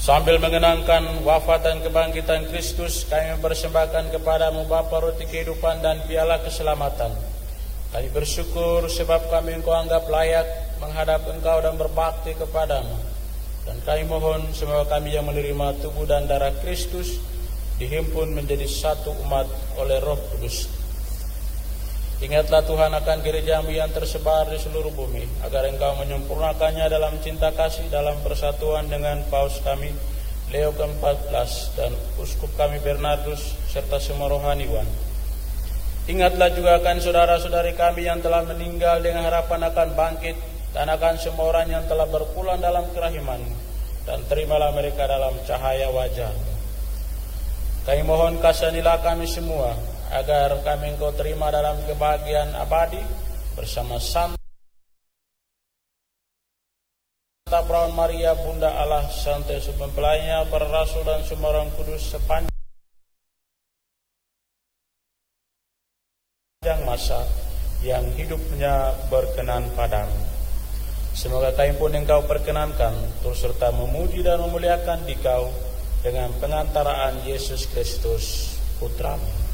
Sambil mengenangkan wafat dan kebangkitan Kristus, kami mempersembahkan kepadamu Bapa roti kehidupan dan piala keselamatan. Kami bersyukur sebab kami Engkau anggap layak menghadap Engkau dan berbakti kepadamu. Dan kami mohon semoga kami yang menerima tubuh dan darah Kristus dihimpun menjadi satu umat oleh Roh Kudus. Ingatlah Tuhan akan gerejamu yang tersebar di seluruh bumi, agar Engkau menyempurnakannya dalam cinta kasih, dalam persatuan dengan Paus kami Leo ke-14 dan Uskup kami Bernardus serta semua rohaniwan. Ingatlah juga akan saudara-saudari kami yang telah meninggal dengan harapan akan bangkit, dan akan semua orang yang telah berpulang dalam kerahiman-Mu, dan terimalah mereka dalam cahaya wajah-Mu. Kami mohon kasihanilah kami semua, agar kami Engkau terima dalam kebahagiaan abadi bersama Santa Perawan Maria Bunda Allah, Santo Yusuf mempelainya, para rasul dan semua orang kudus sepanjang masa yang hidupnya berkenan padamu. Semoga kami pun Engkau perkenankan turut serta memuji dan memuliakan Dikau dengan pengantaraan Yesus Kristus Putra-Mu.